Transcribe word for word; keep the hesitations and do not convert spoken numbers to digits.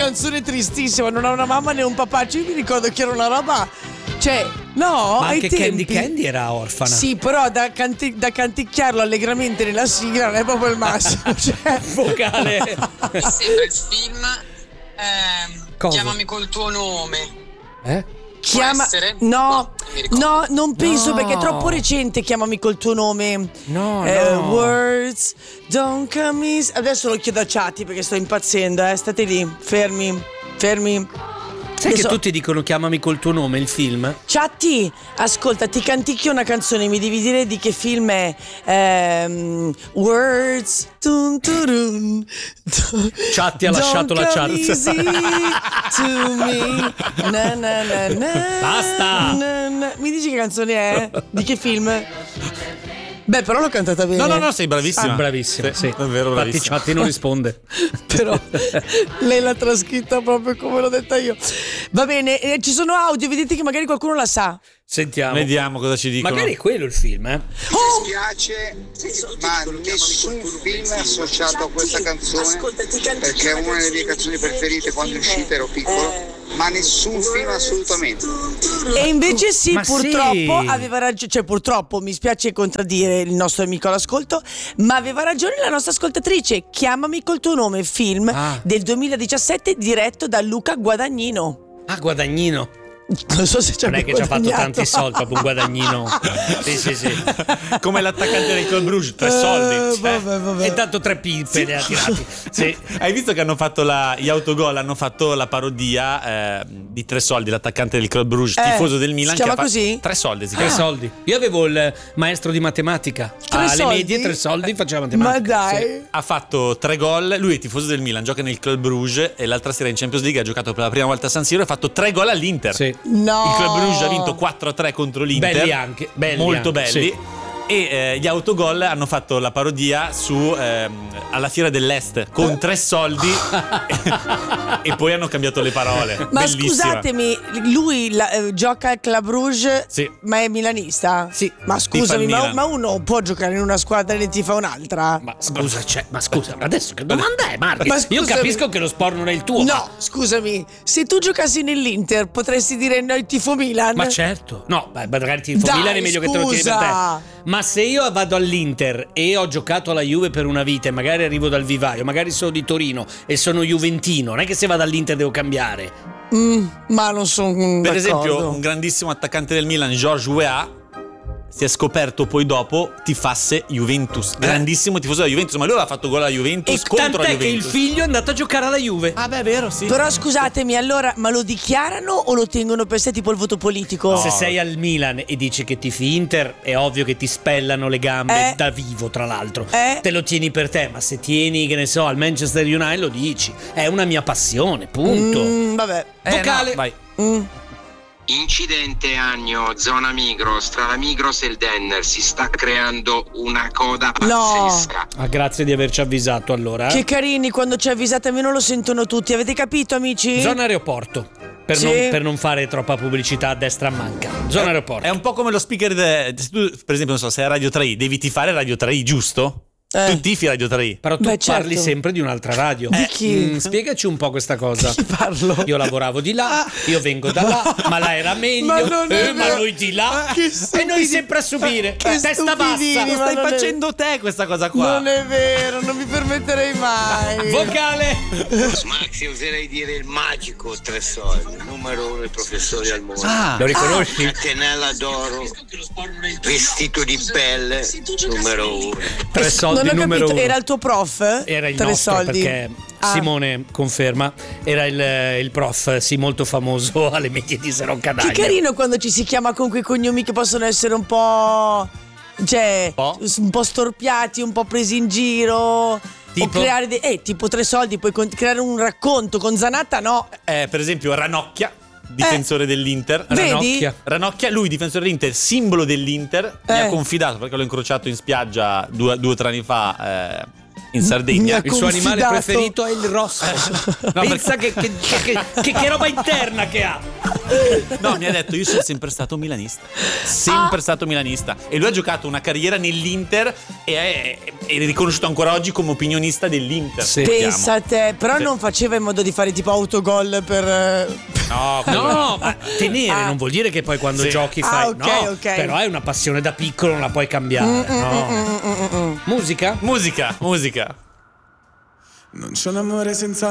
canzone tristissima, non ha una mamma né un papà. Cioè, mi ricordo che era una roba, cioè, no, ma ai anche tempi. Candy Candy era orfana. Sì, però da, canti- da canticchiarlo allegramente nella sigla non è proprio il massimo. Cioè. Vocale. Mi sembra il film ehm, Cosa? Chiamami col tuo nome. Eh? Chiama... essere? No, No, mi ricordo. no, non penso No. perché è troppo recente. Chiamami col tuo nome. No, Eh, no. Words don't come easy. Adesso lo chiedo a Chatti perché sto impazzendo, eh. State lì, fermi, fermi. Sai Adesso- che tutti dicono chiamami col tuo nome il film? Chatti, ascolta, ti canticchio una canzone, mi devi dire di che film è. Ehm, words tun turun, tu- Chatti ha lasciato la Don't chat. come easy to me. Na, na, na, na, Basta. na, na. Mi dici che canzone è? Di che film? Beh, però l'ho cantata bene. No, no, no, sei bravissima. Ah, bravissima, sì. Davvero Infatti bravissima. Chatti non risponde. Però lei l'ha trascritta proprio come l'ho detta io. Va bene, eh, ci sono audio, vedete che magari qualcuno la sa. Sentiamo. Vediamo cosa ci dicono. Magari è quello il film, eh? Oh! Mi spiace, ma nessun film è associato a questa canzone perché è una delle mie canzoni preferite quando è uscita, ero piccolo, ma nessun film assolutamente. E invece sì, Ma purtroppo sì. aveva ragione, cioè purtroppo mi spiace contraddire il nostro amico all'ascolto, ma aveva ragione la nostra ascoltatrice. Chiamami col tuo nome, film Ah. del duemiladiciassette diretto da Luca Guadagnino. Ah, Guadagnino. Non so se c'è Non è che ci ha fatto tanti soldi, proprio un Guadagnino. Sì, sì, sì. Come l'attaccante del Club Bruges, tre soldi. Eh, Cioè. vabbè, vabbè. E tanto tre pippe ne ha tirati. Sì. Hai visto che hanno fatto la, gli autogol, hanno fatto la parodia eh, di Tre Soldi, l'attaccante del Club Bruges, Eh, tifoso del Milan. si chiama che ha fa- così? Tre Soldi si Tre chiama. soldi. Io avevo il maestro di matematica. Tre Alle soldi? medie tre soldi faceva matematica. Ma dai. Sì. Ha fatto tre gol, lui è tifoso del Milan, gioca nel Club Bruges e l'altra sera in Champions League ha giocato per la prima volta a San Siro e ha fatto tre gol all'Inter. Sì. No. Il Club Bruges ha vinto quattro a tre contro l'Inter. Belli anche, belli molto anche, belli. sì. E eh, gli autogol hanno fatto la parodia su ehm, alla Fiera dell'Est con tre soldi e poi hanno cambiato le parole. Ma Bellissima. scusatemi, lui la- eh, gioca al Club Bruges, Sì. ma è milanista? Sì. Ma Tifa scusami, il ma, Milan. ma uno può giocare in una squadra e ne tifa un'altra? Ma scusa, cioè, ma scusa, ma adesso che domanda è, Marco? Ma Io scusami. capisco che lo sport non è il tuo. No, scusami, se tu giocassi nell'Inter potresti dire noi tifo Milan? Ma certo, no, beh, magari ti Dai, Milan è meglio che te lo tieni per scusa. te. Ma se io vado all'Inter e ho giocato alla Juve per una vita e magari arrivo dal vivaio, magari sono di Torino e sono juventino, non è che se vado all'Inter devo cambiare. Mm, ma non sono Per esempio, un grandissimo attaccante del Milan, Georges Weah, si è scoperto poi dopo tifasse Juventus. Grandissimo tifoso della Juventus, ma lui aveva fatto gol alla Juventus E contro la tant'è che il Juventus. figlio è andato a giocare alla Juve. Ah, beh, è vero, sì. Però scusatemi, allora, ma lo dichiarano o lo tengono per sé tipo il voto politico? Se sei al Milan e dici che tifi Inter, è ovvio che ti spellano le gambe Eh. da vivo, tra l'altro. Eh. Te lo tieni per te, ma se tieni, che ne so, al Manchester United lo dici. È una mia passione, punto. Mm, vabbè. Eh, vocale. no, vai. Mm. Incidente Agno, zona Migros, tra la Migros e il Denner si sta creando una coda No. pazzesca. Ah, grazie di averci avvisato allora. eh. Che carini, quando ci avvisate a me non lo sentono tutti. Avete capito, amici? Zona aeroporto. Per, Sì. non, per non fare troppa pubblicità a destra a manca. Zona aeroporto. È un po' come lo speaker. De, se tu, per esempio, non so, sei a Radio tre i, devi tifare Radio tre i, giusto? Eh. Tu tifi Radio tre i. Però tu Beh, parli certo. sempre di un'altra radio. Di chi? Mm, spiegaci un po' questa cosa. Chi parlo? Io lavoravo di là, io vengo da là, ma là era meglio. Ma non è eh, ma vero. noi di là. Che E stupidi. noi sempre a subire. Che Testa stupidini, bassa. Lo ma stai non è- facendo te questa cosa qua. Non è vero, non mi permetterei mai. Vocale. Maxi, oserei dire il magico Tre Soldi, numero uno dei professori al mondo. Ah, Lo riconosci? Catenella d'oro, vestito di pelle, numero uno. Tre soldi non ho numero capito, uno. era il tuo prof? Era il Tre nostro soldi. perché Ah. Simone conferma, era il, il prof, sì, molto famoso alle medie di Che Seroncadaglia. carino quando ci si chiama con quei cognomi che possono essere un po', cioè, Po'? un po' storpiati, un po' presi in giro. Tipo? O creare dei, eh, tipo Tre Soldi, puoi con- creare un racconto. Con Zanatta no. eh, per esempio, Ranocchia, difensore dell'Inter. Vedi? Ranocchia. Ranocchia, lui difensore dell'Inter, simbolo dell'Inter, mi Eh. ha confidato perché l'ho incrociato in spiaggia due, due o tre anni fa. eh, in Sardegna. Mi Il suo animale confidato. preferito è il rosso. Pensa che, che, che, che, che roba interna che ha. No, mi ha detto io sono sempre stato milanista. Sempre stato milanista. E lui ha giocato una carriera nell'Inter e è, è riconosciuto ancora oggi come opinionista dell'Inter. Sì. Pensa a te, però Sì. non faceva in modo di fare tipo autogol per... eh, No, quello- No, ma tenere Ah. non vuol dire che poi quando Sì. giochi Ah, fai. ok, no, ok. però è una passione da piccolo, non la puoi cambiare. no. Musica? Musica, musica. Non c'è un amore senza